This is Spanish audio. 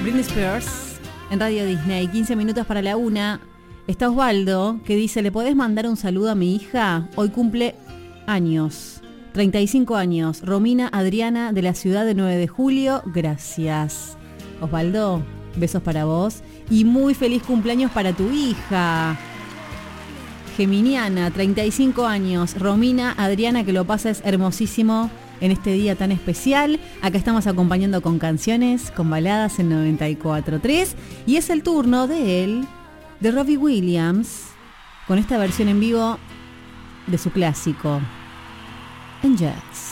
Britney Spears en Radio Disney, 15 minutos para la 1. Está Osvaldo que dice: ¿le podés mandar un saludo a mi hija? Hoy cumple años, 35 años, Romina Adriana de la ciudad de 9 de julio. Gracias, Osvaldo, besos para vos y muy feliz cumpleaños para tu hija Geminiana, 35 años, Romina Adriana, que lo pases hermosísimo en este día tan especial. Acá estamos acompañando con canciones, con baladas en 94.3 y es el turno de él, de Robbie Williams, con esta versión en vivo de su clásico En Jazz.